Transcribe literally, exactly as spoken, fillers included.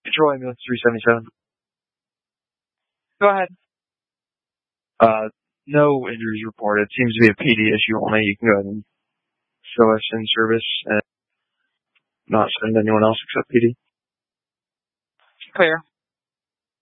Control ambulance three seventy-seven. Go ahead. Uh, no injuries reported. It seems to be a P D issue only. You can go ahead and show us in service and not send anyone else except P D. Clear.